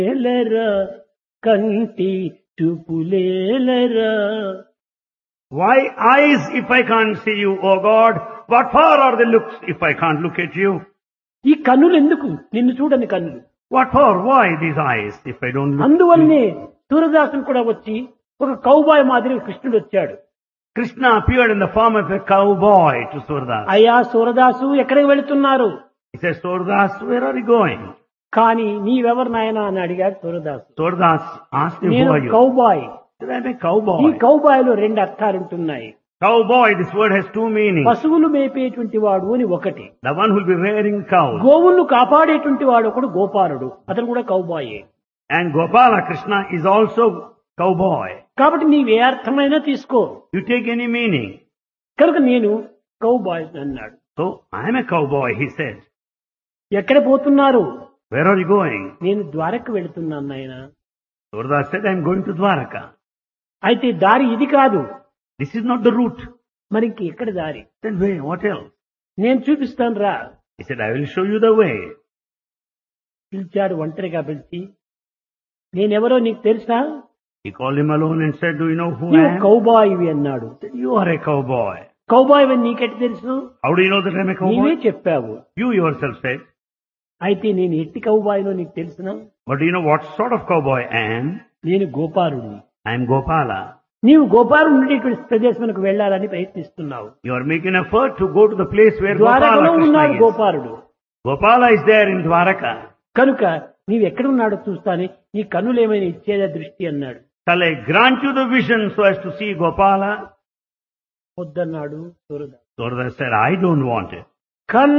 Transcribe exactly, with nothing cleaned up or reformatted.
ఎలరా కంటి చూపులేలరా. Why eyes if I can't see you, O God? What for are the looks if I can't look at you? ఈ కన్నులు ఎందుకు? నిన్ను చూడని కన్నులు. What for? Why these eyes if I don't look? అందువల్లనే సూరదాసుడు కూడా వచ్చి ఒక కౌబాయ్ మాదిరి కృష్ణుడు వచ్చాడు. Krishna appeared in the form of a cowboy to Surdas. అయ్యా సూరదాసు ఎక్కడికి వెళుతున్నారు? He says, Surdas, where are you going? కానీ నీవెవరు నాయనా అని అడిగాడు సూరదాసు. Surdas asked him, నేను who are you? Cowboy. He said, I'm a ఈ cowboy. కౌబాయ్ లో రెండు అర్థాలు ఉంటున్నాయి. Cowboy, this word has two meanings. పశువులు మేపేటువంటి వాడు అని ఒకటి, The one who will be rearing cows. గోవులను కాపాడేటువంటి వాడు ఒకడు గోపాలుడు, అతను కూడా కౌబాయే. And Gopala Krishna is also cowboy. కాబట్టి నీవే అర్థమైనా తీసుకో. You take any meaning. కనుక నేను కౌబాయ్ అన్నాడు. So, I am a cowboy, he said. ఎక్కడ పోతున్నారు? Where are you going? నేను ద్వారక వెళుతున్నాను నాయన. Surdas said, I'm going to Dwaraka. అయితే దారి ఇది కాదు. This is not the route. మరి ఇంక ఎక్కడ దారి? Then wait, what else? నేను చూపిస్తాను రా. He said, I will show you the way. పిలిచాడు ఒంటరిగా పిలిచి, నేనెవరో నీకు తెలుసా? He called him alone and said, do you know who I నీవు am? కౌబాయివి అన్నాడు. He said, you are a cowboy. Cowboy అని నీకెట్టి తెలుసు? How do you know that I am a నీవే cowboy? చెప్పావు. You yourself said. అయితే నేను ఎట్టి కౌబాయినో నీకు తెలుసునా? But do you know what sort of cowboy I am? నేను గోపాలుడిని. I am Gopala. నీవు గోపాలుడు ఉండేటువంటి ప్రదేశానికి వెళ్ళాలని ప్రయత్నిస్తున్నావు. You are making effort to go to the place where ద్వారకలో Gopala ఉన్నాడు Krishna is. Gopaludu. Gopala is there in Dwaraka. కనుక నీవు ఎక్కడున్నాడో చూస్తానే, నీ కన్నులేమైనా ఇచ్చేదా దృష్టి అన్నాడు. Shall I grant you the vision so as to see Gopala? వద్దన్నాడు Surdas. Surdas said, I don't want it. కన్